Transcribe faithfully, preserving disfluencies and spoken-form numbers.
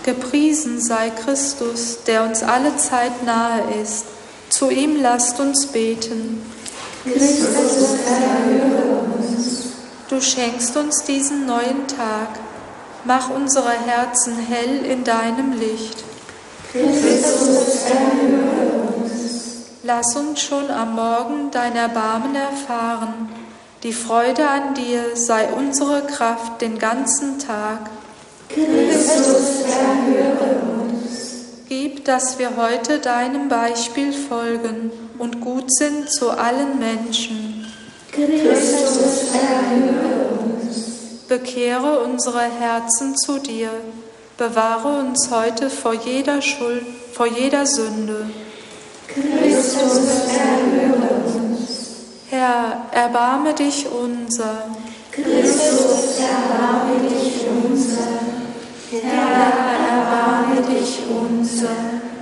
Gepriesen sei Christus, der uns alle Zeit nahe ist. Zu ihm lasst uns beten. Christus, erhöre uns. Du schenkst uns diesen neuen Tag. Mach unsere Herzen hell in deinem Licht. Christus, erhöre uns. Lass uns schon am Morgen dein Erbarmen erfahren. Die Freude an dir sei unsere Kraft den ganzen Tag. Christus, erhöre uns. Gib, dass wir heute deinem Beispiel folgen und gut sind zu allen Menschen. Christus, erhöre uns. Bekehre unsere Herzen zu dir. Bewahre uns heute vor jeder Schuld, vor jeder Sünde. Christus, erhöre uns. Herr, erbarme dich unser. Christus, erbarme dich unser. Herr, erbarme dich unser.